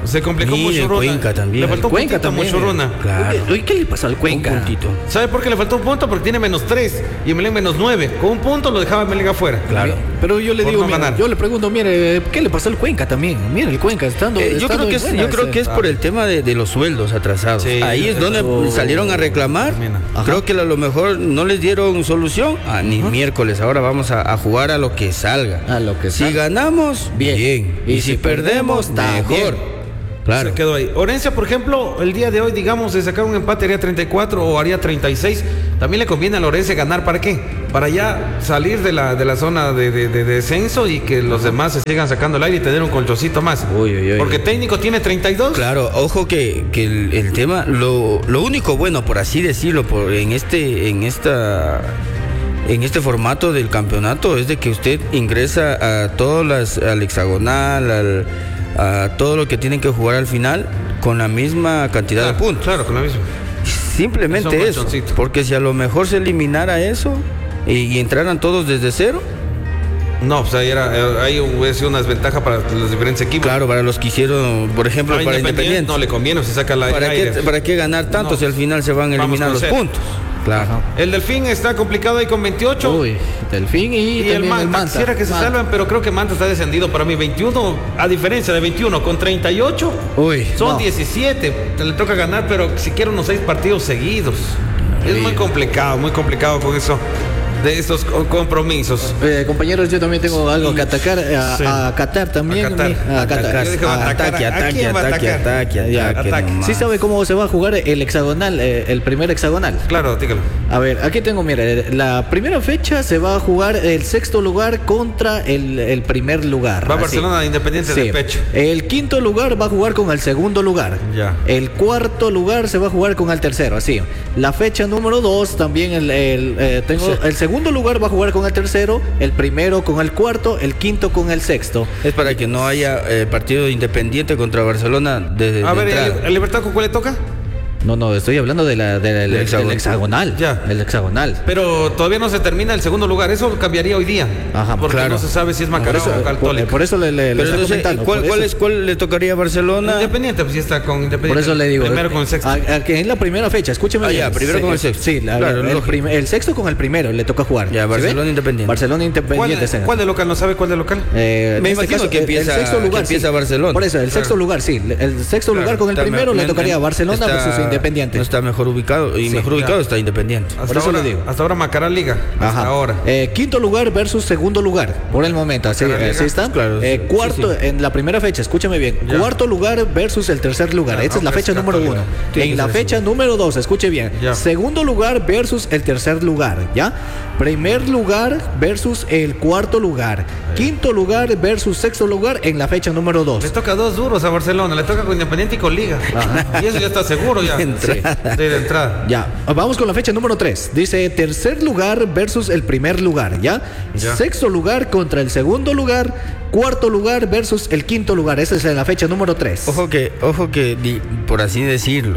Speaker 1: Se complicó
Speaker 2: Mire,
Speaker 1: mucho Runa.
Speaker 2: Cuenca también.
Speaker 1: Le faltó un
Speaker 3: Cuenca
Speaker 1: puntito
Speaker 3: también.
Speaker 1: mucho Runa.
Speaker 2: Claro.
Speaker 3: Oye, ¿qué le pasó al Cuenca?
Speaker 2: Un puntito.
Speaker 1: ¿Sabe por qué le faltó un punto? Porque tiene menos tres y Melén menos nueve. Con un punto lo dejaba Melén afuera.
Speaker 2: Claro.
Speaker 3: Pero yo le
Speaker 1: Por
Speaker 3: digo,
Speaker 1: no
Speaker 3: mira,
Speaker 1: ganar.
Speaker 3: yo le pregunto, mire, ¿qué le pasó al Cuenca también? Mire, el Cuenca estando.
Speaker 2: Eh, yo
Speaker 3: estando
Speaker 2: creo que
Speaker 3: en
Speaker 2: es,
Speaker 3: buena,
Speaker 2: yo creo
Speaker 3: ese-
Speaker 2: que es por el tema de, de los sueldos atrasados.
Speaker 1: Sí,
Speaker 2: Ahí es
Speaker 1: eso-
Speaker 2: donde salieron a reclamar.
Speaker 1: Termina.
Speaker 3: Ajá.
Speaker 2: Creo que a lo mejor no les dieron solución. Ah, ni miércoles. Ahora vamos a, a jugar a lo que salga.
Speaker 3: A lo que
Speaker 2: si
Speaker 3: salga.
Speaker 2: ganamos,
Speaker 3: Bien.
Speaker 2: bien. Y,
Speaker 3: Y
Speaker 2: si
Speaker 3: si
Speaker 2: perdemos,
Speaker 3: perdemos,
Speaker 2: mejor.
Speaker 3: también.
Speaker 2: Claro.
Speaker 1: Se quedó ahí. Orense, por ejemplo, el día de hoy, digamos, de sacar un empate haría treinta y cuatro o haría treinta y seis. También le conviene al Orense ganar. ¿Para qué? Para ya salir de la, de la zona de, de- de descenso y que los demás se sigan sacando el aire y tener un colchoncito más.
Speaker 3: Uy, uy, uy.
Speaker 1: Porque técnico tiene treinta y dos.
Speaker 2: Claro, ojo que, que el, el tema, lo, lo único bueno, por así decirlo, por, en este, en esta, en este formato del campeonato es de que usted ingresa a todas las, al hexagonal, al, a todo lo que tienen que jugar al final con la misma cantidad
Speaker 1: Claro,
Speaker 2: de puntos.
Speaker 1: claro, con la misma.
Speaker 2: Simplemente
Speaker 1: Es un
Speaker 2: eso,
Speaker 1: colchoncito.
Speaker 2: porque si a lo mejor se eliminara eso y, y entraran todos desde cero,
Speaker 1: No, pues ahí, era, eh, ahí hubiese sido una desventaja para los diferentes equipos.
Speaker 2: claro, para los que hicieron, por ejemplo,
Speaker 1: Para
Speaker 2: para
Speaker 1: Independiente
Speaker 2: Independiente,
Speaker 1: no le conviene, se saca la
Speaker 2: ¿para
Speaker 1: aire.
Speaker 2: qué, ¿para qué ganar tanto
Speaker 1: No.
Speaker 2: si al final se van a
Speaker 1: Vamos
Speaker 2: eliminar
Speaker 1: con
Speaker 2: los
Speaker 1: cero.
Speaker 2: puntos? Claro.
Speaker 1: El Delfín está complicado ahí con veintiocho.
Speaker 3: Uy, Delfín y,
Speaker 1: Y el
Speaker 3: también
Speaker 1: Manta,
Speaker 3: el Manta.
Speaker 1: quisiera que se
Speaker 3: Manta.
Speaker 1: salvan, pero creo que Manta está descendido para mí. veintiuno, a diferencia de veintiuno, con treinta y ocho,
Speaker 3: Uy,
Speaker 1: son
Speaker 3: no.
Speaker 1: diecisiete. Le toca ganar, pero siquiera unos seis partidos seguidos. Es muy complicado, muy complicado con eso, de estos co- compromisos.
Speaker 3: Eh, compañeros, yo también tengo algo que atacar, a,
Speaker 1: Sí.
Speaker 3: a Qatar también.
Speaker 1: A Qatar.
Speaker 3: mi- a Qatar.
Speaker 1: Yo dije, va a
Speaker 3: Ah,
Speaker 1: atacar.
Speaker 2: Ataque,
Speaker 1: ¿A
Speaker 2: ataque,
Speaker 1: quién va a
Speaker 2: ataque,
Speaker 1: atacar?
Speaker 2: ataque,
Speaker 3: Ya,
Speaker 2: ataque,
Speaker 1: ataque.
Speaker 2: nomás.
Speaker 3: ¿Sí sabe cómo se va a jugar el hexagonal, eh, el primer hexagonal?
Speaker 1: Claro, dígalo.
Speaker 3: A ver, aquí tengo, mire, la primera fecha se va a jugar el sexto lugar contra el, el primer lugar.
Speaker 1: Va
Speaker 3: así.
Speaker 1: Barcelona Independiente de pecho.
Speaker 3: El quinto lugar va a jugar con el segundo lugar.
Speaker 1: Ya.
Speaker 3: El cuarto lugar se va a jugar con el tercero, así. La fecha número dos también, el, el, eh, tengo,
Speaker 1: Sí.
Speaker 3: el segundo lugar va a jugar con el tercero, el primero con el cuarto, el quinto con el sexto.
Speaker 2: Es para que no haya eh, partido Independiente contra Barcelona desde
Speaker 1: A
Speaker 2: de
Speaker 1: ver,
Speaker 2: entrada.
Speaker 1: ¿el, el Libertad con cuál le toca?
Speaker 3: No, no, estoy hablando de la, de la- del,
Speaker 2: hexagonal.
Speaker 3: del hexagonal.
Speaker 1: Ya.
Speaker 3: El hexagonal.
Speaker 1: Pero todavía no se termina el segundo lugar. Eso cambiaría hoy día.
Speaker 3: Ajá,
Speaker 1: porque
Speaker 2: claro.
Speaker 1: no se sabe si es
Speaker 3: Por
Speaker 1: Macará
Speaker 3: eso,
Speaker 1: o
Speaker 3: por,
Speaker 1: Católica.
Speaker 3: por eso le, le- le
Speaker 2: Pero
Speaker 3: estoy
Speaker 2: entonces,
Speaker 3: comentando.
Speaker 2: ¿cuál,
Speaker 3: por
Speaker 2: cuál
Speaker 3: eso.
Speaker 2: es, ¿cuál le tocaría a Barcelona?
Speaker 1: Independiente, pues ya está con Independiente.
Speaker 3: Por eso le digo.
Speaker 1: Primero con el sexto.
Speaker 3: A, a que en la primera fecha, escúcheme
Speaker 2: Ah,
Speaker 3: bien.
Speaker 2: ya, primero con el sexto.
Speaker 3: Sí, la-
Speaker 2: Claro,
Speaker 3: el,
Speaker 2: lógico.
Speaker 3: prim- el sexto con el primero le toca jugar.
Speaker 2: Ya,
Speaker 3: ¿Sí
Speaker 2: Barcelona
Speaker 3: ve?
Speaker 2: Independiente.
Speaker 3: Barcelona
Speaker 1: ¿Cuál,
Speaker 3: Independiente. se-
Speaker 1: cuál de local? ¿No sabe cuál de local?
Speaker 3: Eh, en
Speaker 2: Me
Speaker 3: este
Speaker 2: imagino que
Speaker 3: el-
Speaker 2: empieza-
Speaker 3: el sexto
Speaker 2: que
Speaker 3: lugar,
Speaker 2: empieza
Speaker 3: sí.
Speaker 2: Barcelona.
Speaker 3: Por eso, el
Speaker 1: Claro.
Speaker 3: sexto lugar, sí. El sexto
Speaker 1: Claro.
Speaker 3: lugar con el
Speaker 2: Está
Speaker 3: primero
Speaker 2: me-
Speaker 3: le tocaría a Barcelona
Speaker 2: está-
Speaker 3: versus Independiente.
Speaker 2: No está mejor ubicado y
Speaker 3: Sí,
Speaker 2: mejor
Speaker 1: ya.
Speaker 2: ubicado está Independiente.
Speaker 1: Hasta
Speaker 3: Por eso
Speaker 1: ahora,
Speaker 3: le digo.
Speaker 1: Hasta ahora Macará Liga. Hasta
Speaker 3: Ajá.
Speaker 1: ahora.
Speaker 3: Eh, quinto lugar versus segundo lugar, por el momento. Así,
Speaker 1: Macará
Speaker 3: así
Speaker 1: Liga.
Speaker 3: está.
Speaker 2: Claro,
Speaker 3: Eh,
Speaker 2: sí,
Speaker 3: cuarto,
Speaker 2: sí, sí.
Speaker 3: en la primera fecha, escúchame bien.
Speaker 1: Ya.
Speaker 3: Cuarto lugar versus el tercer lugar.
Speaker 1: Ya,
Speaker 3: Esta es la
Speaker 1: aunque
Speaker 3: fecha
Speaker 1: es
Speaker 3: número
Speaker 1: Católica.
Speaker 3: uno.
Speaker 2: Tiene
Speaker 3: En
Speaker 2: que
Speaker 3: la
Speaker 2: ser
Speaker 3: fecha número dos, escuche bien.
Speaker 1: Ya.
Speaker 3: Segundo lugar versus el tercer lugar, ¿ya? Primer lugar versus el cuarto lugar. Quinto lugar versus sexto lugar en la fecha número dos.
Speaker 1: Le toca dos duros a Barcelona. Le toca con Independiente y con Liga. Y eso ya está seguro ya.
Speaker 2: De entrada.
Speaker 1: Sí, de entrada.
Speaker 3: Ya, vamos con la fecha número tres. Dice tercer lugar versus el primer lugar, ¿ya?
Speaker 1: Ya.
Speaker 3: Sexto lugar contra el segundo lugar, cuarto lugar versus el quinto lugar. Esa es la fecha número tres.
Speaker 2: Ojo que, ojo que, di- por así decirlo,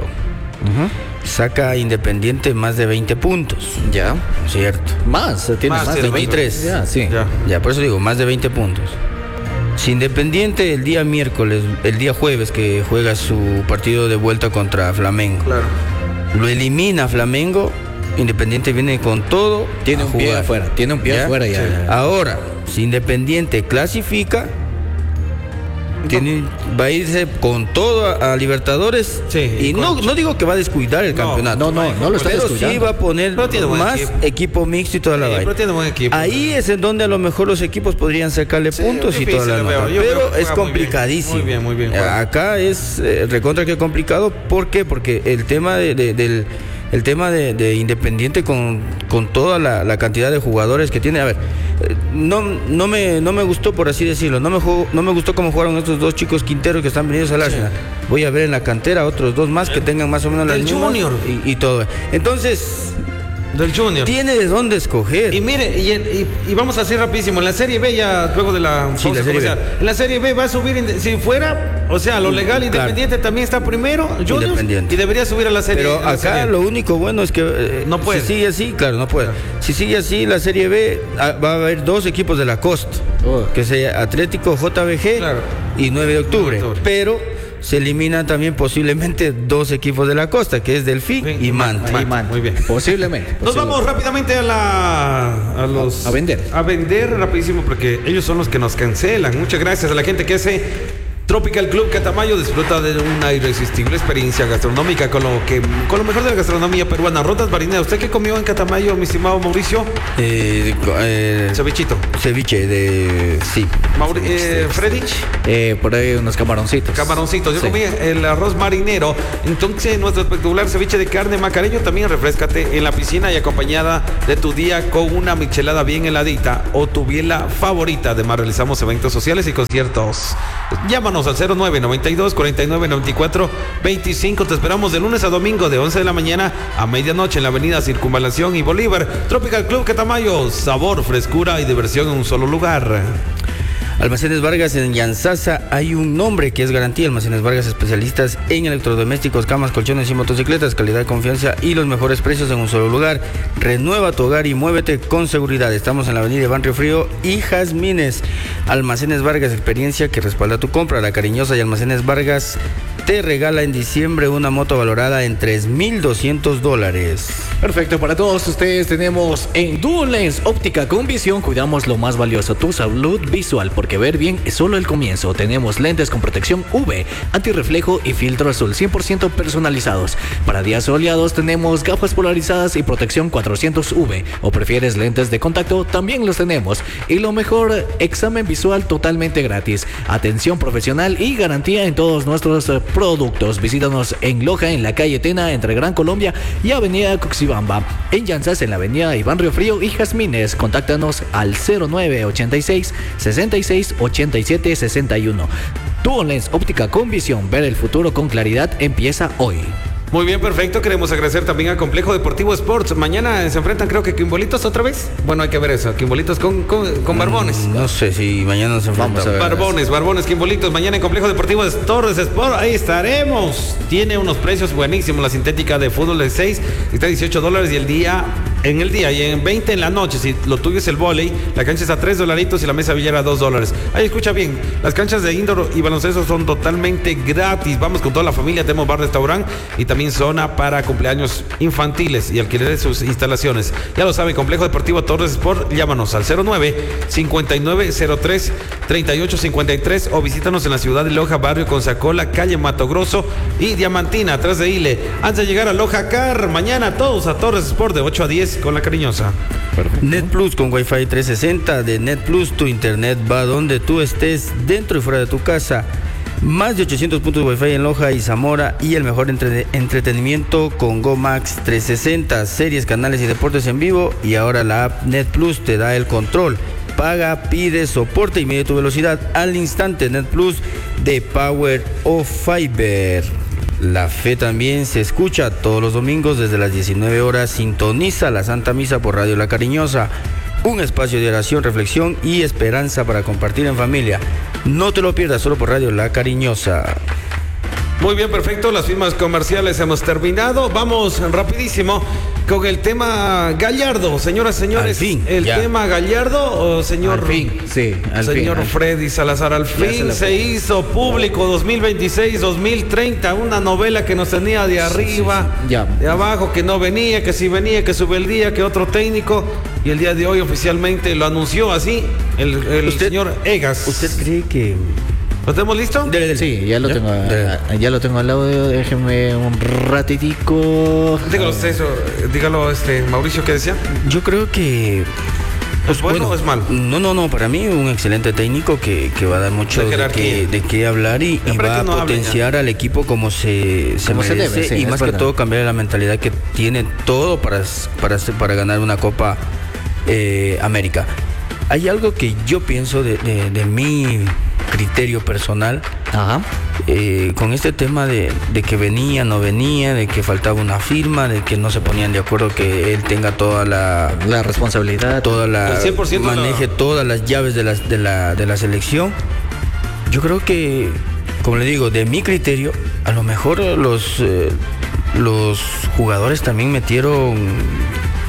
Speaker 2: saca Independiente más de veinte puntos,
Speaker 3: Ya.
Speaker 2: ¿cierto?
Speaker 3: Más, tiene
Speaker 1: Más,
Speaker 3: más.
Speaker 1: sí,
Speaker 3: de
Speaker 2: veintitrés.
Speaker 3: Ya, sí.
Speaker 1: Ya.
Speaker 2: Ya, por eso digo, más de veinte puntos. Si Independiente el día miércoles, el día jueves que juega su partido de vuelta contra Flamengo,
Speaker 1: Claro.
Speaker 2: lo elimina Flamengo, Independiente viene con todo.
Speaker 3: Tiene
Speaker 2: a
Speaker 3: un pie
Speaker 2: jugar.
Speaker 3: afuera, tiene un pie
Speaker 2: ¿Ya?
Speaker 3: afuera ya.
Speaker 2: Sí. Ahora, si Independiente clasifica, tiene, va a irse con todo a, a Libertadores.
Speaker 1: Sí,
Speaker 2: y
Speaker 1: con-
Speaker 2: no, no digo que va a descuidar el
Speaker 1: No,
Speaker 2: campeonato.
Speaker 3: no, no, no lo está
Speaker 2: Pero sí
Speaker 3: descuidando.
Speaker 2: va a poner
Speaker 1: Pero tiene buen
Speaker 2: más
Speaker 1: equipo.
Speaker 2: equipo. mixto y toda la
Speaker 1: Sí,
Speaker 2: vaina.
Speaker 1: pero tiene buen equipo.
Speaker 2: Ahí es en donde a lo mejor los equipos podrían sacarle
Speaker 1: Sí,
Speaker 2: puntos y
Speaker 1: difícil
Speaker 2: toda la
Speaker 1: lo veo.
Speaker 2: nota.
Speaker 1: Yo veo
Speaker 2: Pero
Speaker 1: que
Speaker 2: es
Speaker 1: juega muy bien.
Speaker 2: complicadísimo.
Speaker 1: Muy bien, muy bien
Speaker 2: Eh,
Speaker 1: juega.
Speaker 2: Acá es eh, recontra que complicado. ¿Por qué? Porque el tema de, de- del el tema de, de Independiente con, con toda la, la cantidad de jugadores que tiene. A ver, eh, no, no me no me gustó, por así decirlo. No me jugó- no me gustó cómo jugaron estos dos chicos Quinteros que están venidos al Arsenal. Voy a ver en la cantera otros dos más que tengan más o menos las
Speaker 1: Del
Speaker 2: mismas
Speaker 1: Junior.
Speaker 2: y, y todo. Entonces,
Speaker 1: Del Junior.
Speaker 2: tiene de dónde escoger.
Speaker 1: Y mire, y, y- y vamos a hacer rapidísimo. En la Serie B, ya luego de la,
Speaker 2: Sí,
Speaker 1: pausa
Speaker 2: la Serie
Speaker 1: comercial, en la Serie B va a subir, inde- si fuera, o sea, lo legal,
Speaker 2: Claro.
Speaker 1: Independiente también está primero, Juniors,
Speaker 2: Independiente.
Speaker 1: y debería subir a la Serie
Speaker 2: Pero
Speaker 1: a la
Speaker 2: acá
Speaker 1: Serie.
Speaker 2: lo único bueno es que eh,
Speaker 1: No puede.
Speaker 2: si sigue así, claro, no puede. Si sigue así la Serie B, ah, va a haber dos equipos de la costa,
Speaker 3: Oh.
Speaker 2: que sea Atlético J B G
Speaker 1: Claro.
Speaker 2: y nueve de octubre.
Speaker 1: nueve de octubre.
Speaker 2: Pero se eliminan también posiblemente dos equipos de la costa, que es Delfín
Speaker 1: Sí,
Speaker 2: y Manta.
Speaker 3: Y Manta.
Speaker 1: Muy bien.
Speaker 3: Posiblemente.
Speaker 1: Nos
Speaker 3: posiblemente.
Speaker 1: vamos rápidamente a la a los
Speaker 3: A vender.
Speaker 1: a vender rapidísimo porque ellos son los que nos cancelan. Muchas gracias a la gente que hace Tropical Club Catamayo. Disfruta de una irresistible experiencia gastronómica con lo que con lo mejor de la gastronomía peruana. Rondas marineras. ¿Usted qué comió en Catamayo, mi estimado Mauricio?
Speaker 2: Eh, eh,
Speaker 1: Cevichito.
Speaker 2: ceviche de... sí.
Speaker 1: Mauri- eh, Freddy.
Speaker 3: Eh, por ahí unos camaroncitos.
Speaker 1: Camaroncitos. Yo
Speaker 3: Sí.
Speaker 1: comí el arroz marinero. Entonces, nuestro espectacular ceviche de carne macareño. También refrescate en la piscina y acompañada de tu día con una michelada bien heladita o tu biela favorita. Además, realizamos eventos sociales y conciertos. Llámanos al cero nueve noventa y dos cuarenta y nueve noventa y cuatro veinticinco. Te esperamos de lunes a domingo de once de la mañana a medianoche en la avenida Circunvalación y Bolívar. Tropical Club Catamayo. Sabor, frescura y diversión en un solo lugar.
Speaker 2: Almacenes Vargas en Yanzasa hay un nombre que es garantía. Almacenes Vargas, especialistas en electrodomésticos, camas, colchones y motocicletas, calidad, confianza y los mejores precios en un solo lugar. Renueva tu hogar y muévete con seguridad. Estamos en la avenida Iván Río Frío y Jazmines. Almacenes Vargas, experiencia que respalda tu compra. La Cariñosa y Almacenes Vargas te regala en diciembre una moto valorada en tres mil doscientos dólares.
Speaker 3: Perfecto, para todos ustedes tenemos en Dual Lens Óptica con Visión, cuidamos lo más valioso, tu salud visual, porque ver bien es solo el comienzo. Tenemos lentes con protección U V, antirreflejo y filtro azul cien por ciento personalizados. Para días soleados tenemos gafas polarizadas y protección cuatrocientos U V, o prefieres lentes de contacto, también los tenemos. Y lo mejor, examen visual totalmente gratis, atención profesional y garantía en todos nuestros eh, productos. Visítanos en Loja, en la calle Tena, entre Gran Colombia y Avenida Coxibamba. En Llanzas, en la avenida Iván Río Frío y Jazmines. Contáctanos al cero nueve ochenta y seis sesenta y seis ochenta y siete sesenta y uno. Dual Lens Óptica con Visión. Ver el futuro con claridad empieza hoy.
Speaker 1: Muy bien, perfecto. Queremos agradecer también a Complejo Deportivo Sports. Mañana se enfrentan, creo que Quimbolitos otra vez. Bueno, hay que ver eso. Quimbolitos con, con, con Barbones.
Speaker 2: Mm, No sé si mañana nos enfrentamos.
Speaker 3: Vamos a ver.
Speaker 1: Barbones, Barbones, Quimbolitos. Mañana en Complejo Deportivo Torres Sport. Ahí estaremos. Tiene unos precios buenísimos. La sintética de fútbol de seis está a dieciocho dólares y el día, en el día y en veinte en la noche. Si lo tuyo es el vóley, la cancha está a tres dolaritos y la mesa villera a dos dólares. Ahí escucha bien. Las canchas de indoor y baloncesto son totalmente gratis. Vamos con toda la familia. Tenemos bar, restaurante y también zona para cumpleaños infantiles y alquiler de sus instalaciones. Ya lo saben, Complejo Deportivo Torres Sport. Llámanos al cero nueve cincuenta y nueve cero tres treinta y ocho cincuenta y tres o visítanos en la ciudad de Loja, barrio Consacola, calle Mato Grosso y Diamantina, atrás de Ile. Antes de llegar a Loja Car, mañana todos a Torres Sport de ocho a diez con la Cariñosa.
Speaker 2: Net Plus con Wi-Fi trescientos sesenta de Net Plus, tu internet va donde tú estés, dentro y fuera de tu casa. Más de ochocientos puntos Wi-Fi en Loja y Zamora y el mejor entre- entretenimiento con GoMax trescientos sesenta, series, canales y deportes en vivo. Y ahora la app Net Plus te da el control. Paga, pide soporte y mide tu velocidad al instante. Net Plus de Power of Fiber. La fe también se escucha todos los domingos desde las diecinueve horas. Sintoniza la Santa Misa por Radio La Cariñosa. Un espacio de oración, reflexión y esperanza para compartir en familia. No te lo pierdas, solo por Radio La Cariñosa.
Speaker 1: Muy bien, perfecto. Las firmas comerciales hemos terminado. Vamos rapidísimo con el tema Gallardo, señoras y señores.
Speaker 2: Al fin,
Speaker 1: el
Speaker 2: ya.
Speaker 1: tema Gallardo, o señor.
Speaker 3: Al fin, sí, al fin,
Speaker 1: señor
Speaker 3: al fin.
Speaker 1: Freddy Salazar, al
Speaker 3: Ya
Speaker 1: fin
Speaker 3: se
Speaker 1: se,
Speaker 3: la-
Speaker 1: hizo público dos mil veintiséis dos mil treinta, una novela que nos tenía de arriba,
Speaker 3: sí. Ya.
Speaker 1: de abajo, que no venía, que si venía, que sube el día, que otro técnico, y el día de hoy oficialmente lo anunció así el, el
Speaker 2: Usted-
Speaker 1: señor Egas.
Speaker 2: ¿Usted cree que...?
Speaker 1: ¿Lo tenemos listo?
Speaker 2: Dele, dele.
Speaker 3: Sí, ya lo
Speaker 2: ¿Ya?
Speaker 3: tengo,
Speaker 2: Dele.
Speaker 3: ah, ya lo tengo al audio. Déjeme un ratitico.
Speaker 1: Dígalo usted eso, dígalo este Mauricio, ¿qué decía?
Speaker 2: Yo creo que...
Speaker 1: ¿Es bueno o es malo?
Speaker 2: No, no, no, para mí un excelente técnico que, que va a dar mucho
Speaker 1: De
Speaker 2: de,
Speaker 1: jerarquía.
Speaker 2: qué, de qué hablar y, y
Speaker 1: Siempre
Speaker 2: va
Speaker 1: que
Speaker 2: a
Speaker 1: no hable,
Speaker 2: potenciar al equipo como se, se
Speaker 3: Como se
Speaker 2: merece
Speaker 3: debe, sí,
Speaker 2: y
Speaker 3: es
Speaker 2: más
Speaker 3: verdad.
Speaker 2: que todo cambiar la mentalidad que tiene todo para, para, para ganar una Copa eh, América. Hay algo que yo pienso de, de, de mi criterio personal
Speaker 3: Ajá.
Speaker 2: eh, con este tema de, de que venía, no venía, de que faltaba una firma, de que no se ponían de acuerdo que él tenga toda la
Speaker 3: La responsabilidad.
Speaker 2: toda la
Speaker 1: El cien por ciento
Speaker 2: maneje
Speaker 1: la-
Speaker 2: todas las llaves de la, de la de la selección. Yo creo que, como le digo, de mi criterio, a lo mejor los eh, los jugadores también metieron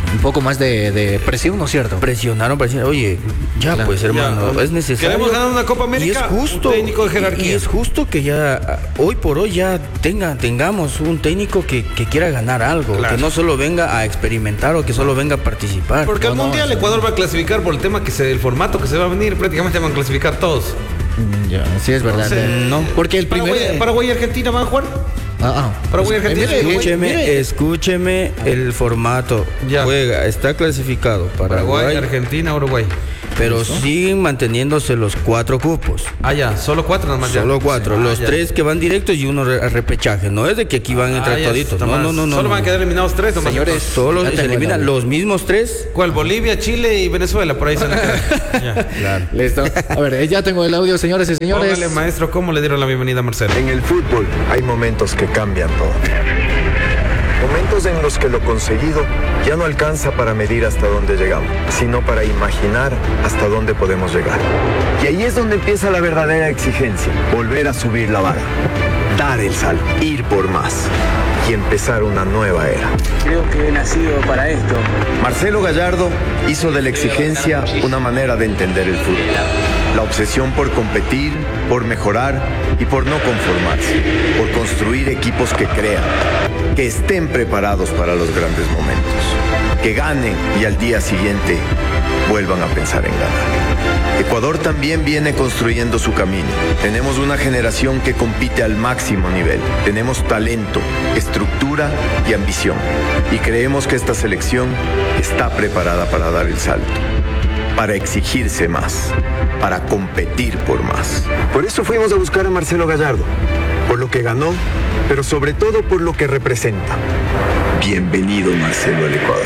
Speaker 3: un poco más de, de presión, ¿no es cierto?
Speaker 2: Presionaron, presionaron. Oye, ya
Speaker 3: Claro.
Speaker 2: pues hermano,
Speaker 1: Ya,
Speaker 2: es necesario.
Speaker 1: queremos ganar una Copa
Speaker 2: Y
Speaker 1: América,
Speaker 2: es justo.
Speaker 1: un técnico de
Speaker 2: y-
Speaker 1: jerarquía.
Speaker 2: Y es justo que ya, hoy por hoy ya tenga, tengamos un técnico que, que quiera ganar algo.
Speaker 1: Claro.
Speaker 2: Que no solo venga a experimentar o que solo venga a participar.
Speaker 1: Porque al
Speaker 3: No, no,
Speaker 1: Mundial
Speaker 3: o sea,
Speaker 1: Ecuador va a clasificar por el tema que se, el formato que se va a venir, prácticamente van a clasificar todos.
Speaker 3: Mm, Ya, sí es verdad.
Speaker 1: Entonces,
Speaker 3: no, porque el primer...
Speaker 1: Paraguay, Paraguay y Argentina van a jugar.
Speaker 3: Ah, ah.
Speaker 1: Paraguay,
Speaker 3: Pues,
Speaker 1: Argentina,
Speaker 3: mire,
Speaker 2: Escúcheme,
Speaker 3: mire,
Speaker 2: escúcheme el formato.
Speaker 1: Ya.
Speaker 2: Juega, está clasificado
Speaker 1: Paraguay,
Speaker 2: Paraguay,
Speaker 1: Argentina, Uruguay.
Speaker 2: pero siguen manteniéndose los cuatro cupos.
Speaker 1: Ah, ya, solo cuatro nada más. ya.
Speaker 2: Solo cuatro,
Speaker 1: Sí.
Speaker 2: los
Speaker 1: Ah, ya.
Speaker 2: tres que van directos y uno re- a repechaje. No es de que aquí van a entrar
Speaker 1: Ah, ya,
Speaker 2: toditos.
Speaker 1: está
Speaker 2: No,
Speaker 1: más.
Speaker 2: no, no, no.
Speaker 1: Solo
Speaker 2: no.
Speaker 1: van a quedar eliminados tres. nomás.
Speaker 3: Señores,
Speaker 2: Solo
Speaker 3: ya
Speaker 2: se
Speaker 3: tengo el
Speaker 2: eliminan
Speaker 3: audio.
Speaker 2: los mismos tres.
Speaker 1: ¿Cuál? Bolivia, Chile y Venezuela, por ahí se van a quedar. Ya.
Speaker 2: Claro.
Speaker 3: Listo. A ver, eh, ya tengo el audio, señores y señores.
Speaker 1: Póngale, maestro, ¿cómo le dieron la bienvenida a Marcelo?
Speaker 5: En el fútbol hay momentos que cambian todo. Momentos en los que lo conseguido ya no alcanza para medir hasta dónde llegamos, sino para imaginar hasta dónde podemos llegar. Y ahí es donde empieza la verdadera exigencia, volver a subir la vara, dar el salto, ir por más y empezar una nueva era.
Speaker 6: Creo que he nacido para esto.
Speaker 5: Marcelo Gallardo hizo de la exigencia una manera de entender el fútbol. La obsesión por competir, por mejorar y por no conformarse. Por construir equipos que crean, que estén preparados para los grandes momentos. Que ganen y al día siguiente vuelvan a pensar en ganar. Ecuador también viene construyendo su camino. Tenemos una generación que compite al máximo nivel. Tenemos talento, estructura y ambición. Y creemos que esta selección está preparada para dar el salto, para exigirse más, para competir por más. Por eso fuimos a buscar a Marcelo Gallardo, por lo que ganó, pero sobre todo por lo que representa. Bienvenido, Marcelo, al Ecuador.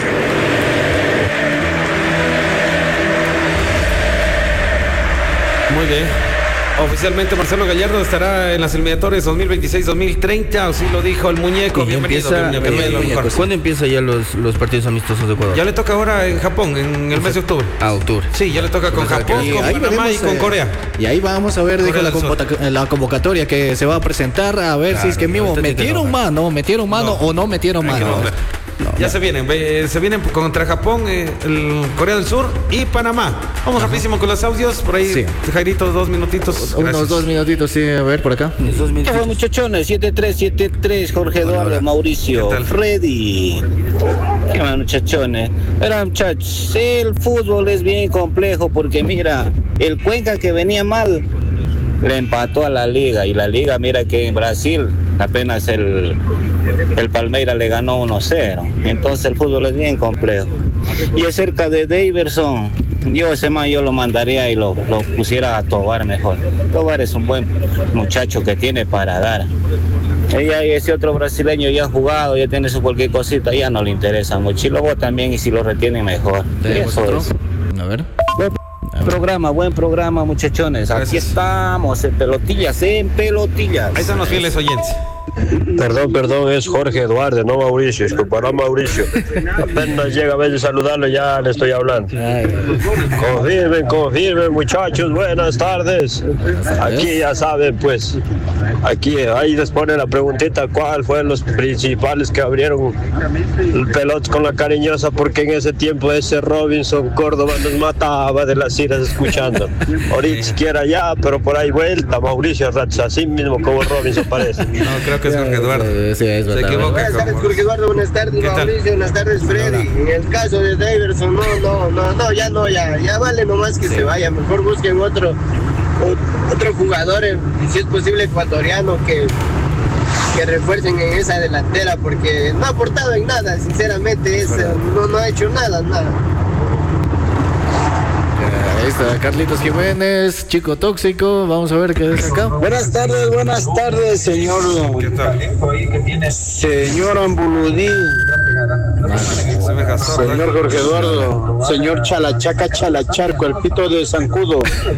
Speaker 1: Muy bien. Oficialmente Marcelo Gallardo estará en las eliminatorias dos mil veintiséis dos mil treinta, así lo dijo el muñeco.
Speaker 2: Y
Speaker 1: Bienvenido,
Speaker 2: empieza,
Speaker 1: bienvenido,
Speaker 2: eh,
Speaker 1: bienvenido, lo mejor.
Speaker 2: ¿Cuándo empieza ya los, los partidos amistosos de Ecuador?
Speaker 1: Ya le toca ahora en Japón, en el mes de octubre.
Speaker 2: A octubre.
Speaker 1: Sí, ya le toca con Japón,
Speaker 3: Y
Speaker 1: con
Speaker 3: ahí
Speaker 1: Panamá y
Speaker 3: veremos,
Speaker 1: con
Speaker 3: eh,
Speaker 1: Corea.
Speaker 3: Y ahí vamos a ver, dijo
Speaker 1: Corea
Speaker 3: la,
Speaker 1: del Sur.
Speaker 3: convoca- la convocatoria que se va a presentar, a ver si es que mismo
Speaker 2: ahorita tiene que
Speaker 3: metieron
Speaker 2: trabajar.
Speaker 3: mano, metieron mano
Speaker 1: No.
Speaker 3: o no metieron
Speaker 1: Hay que
Speaker 3: mano.
Speaker 1: volver. Ya se vienen, ve- se vienen contra Japón, eh, el Corea del Sur y Panamá. Vamos rapidísimo con los audios, por ahí,
Speaker 3: Sí.
Speaker 1: Jairito, dos minutitos.
Speaker 3: Unos
Speaker 1: Gracias.
Speaker 3: dos minutitos, sí, a ver por acá.
Speaker 2: Esos
Speaker 6: ¿Qué
Speaker 2: minutos.
Speaker 6: fue, muchachones? siete tres siete tres, Jorge Eduardo, Mauricio,
Speaker 1: ¿Qué tal?
Speaker 6: Freddy. ¿Qué más, muchachones? Mira, muchachos, el fútbol es bien complejo porque mira, el Cuenca que venía mal le empató a la liga y la liga, mira que en Brasil apenas el, el Palmeiras le ganó uno cero. Entonces el fútbol es bien complejo. Y acerca de Daverson, yo ese man yo lo mandaría y lo, lo pusiera a Tobar mejor. Tobar es un buen muchacho que tiene para dar. Ella y ese otro brasileño ya ha jugado, ya tiene su cualquier cosita, ya no le interesa mucho. Y luego también, y si lo retiene mejor.
Speaker 3: Tenemos
Speaker 6: Eso
Speaker 3: otro.
Speaker 6: es.
Speaker 3: A ver.
Speaker 6: Buen programa, buen programa, muchachones. Aquí
Speaker 1: Gracias.
Speaker 6: estamos en pelotillas, en pelotillas.
Speaker 1: Ahí están los fieles oyentes.
Speaker 7: Perdón, perdón, es Jorge Eduardo, no Mauricio, disculpará Mauricio. Apenas llega a ver de saludarlo, ya le estoy hablando. Confirmen, confirmen, muchachos, buenas tardes. Aquí ya saben, pues, aquí ahí les pone la preguntita, ¿cuál fueron los principales que abrieron el pelot con la cariñosa? Porque en ese tiempo ese Robinson Córdoba nos mataba de las iras escuchando. Ahorita siquiera ya, pero por ahí vuelta, Mauricio Ratz, así mismo como Robinson parece.
Speaker 1: No, creo que es Jorge Eduardo.
Speaker 3: Sí, sí, es
Speaker 1: Se
Speaker 3: verdad.
Speaker 1: equivoca.
Speaker 8: Buenas tardes,
Speaker 1: como-
Speaker 8: Jorge Eduardo. Buenas tardes,
Speaker 1: ¿Qué tal?
Speaker 8: Mauricio. Buenas tardes, Freddy. En el caso de Daverson, no, no, no, no, ya no, ya, ya vale nomás que se vaya. Mejor busquen otro, o- otro jugador, eh, si es posible ecuatoriano, que, que refuercen en esa delantera, porque no ha aportado en nada, sinceramente, es, eh, no, no ha hecho nada, nada.
Speaker 3: Ahí está Carlitos Jiménez, chico tóxico. Vamos a ver qué es acá.
Speaker 9: Buenas tardes, buenas tardes, señor.
Speaker 1: ¿Qué tal?
Speaker 9: Señor Ambuludí,
Speaker 1: Se me casó, ¿verdad?
Speaker 9: señor Jorge Eduardo, señor Chalachaca Chalacharco, el pito de Zancudo.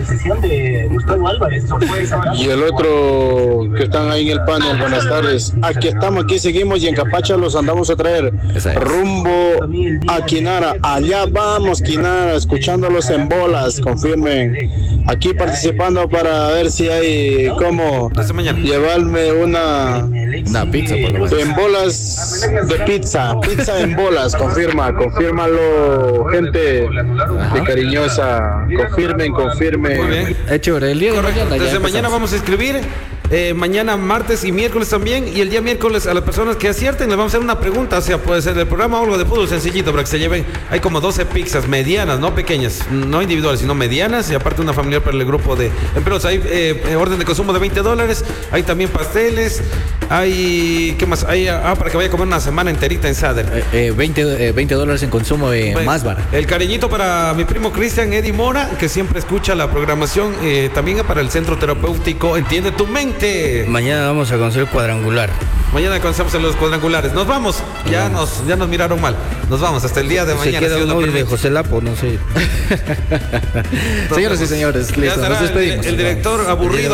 Speaker 9: Y el otro que están ahí en el panel, buenas tardes. Aquí estamos, aquí seguimos y en Capacha los andamos a traer
Speaker 3: Esa es.
Speaker 9: rumbo a Quinara. Allá vamos, Quinara, escuchándolos en bolas, confirmen. Aquí participando para ver si hay cómo
Speaker 1: Hasta mañana.
Speaker 9: llevarme una
Speaker 3: Una pizza, por lo menos.
Speaker 9: en bolas de pizza, pizza pizza en bolas, confirma, confírmalo, gente de cariñosa, confirmen, confirmen.
Speaker 1: Muy bien.
Speaker 3: Hecho, el día de
Speaker 1: Correcto.
Speaker 3: mañana ya
Speaker 1: Desde mañana
Speaker 3: empezamos.
Speaker 1: vamos a escribir. Eh, mañana martes y miércoles también. Y el día miércoles a las personas que acierten les vamos a hacer una pregunta. O sea, puede ser del programa o algo de fútbol sencillito para que se lleven. Hay como doce pizzas medianas, no pequeñas, no individuales, sino medianas. Y aparte una familiar para el grupo de empleados. Hay eh, orden de consumo de veinte dólares. Hay también pasteles. Hay, ¿qué más? Hay, ah, para que vaya a comer una semana enterita en Sader.
Speaker 3: Eh, eh, veinte, eh, veinte dólares en consumo en
Speaker 1: Bueno,
Speaker 3: Masbar.
Speaker 1: El cariñito para mi primo Cristian Eddie Mora, que siempre escucha la programación. Eh, también para el Centro Terapéutico Entiende tu Mente.
Speaker 2: Mañana vamos a conocer el cuadrangular.
Speaker 1: Mañana comenzamos en los cuadrangulares. Nos vamos. Ya nos, ya nos miraron mal. Nos vamos hasta el día de
Speaker 2: Se
Speaker 1: mañana.
Speaker 2: queda
Speaker 1: si Dios
Speaker 2: un
Speaker 1: lo
Speaker 2: audio de
Speaker 1: permite.
Speaker 2: José Lapo, no sé.
Speaker 3: Señoras y señores,
Speaker 1: Ya
Speaker 3: listo,
Speaker 1: estará
Speaker 3: nos
Speaker 1: el,
Speaker 3: despedimos.
Speaker 1: el director aburrido.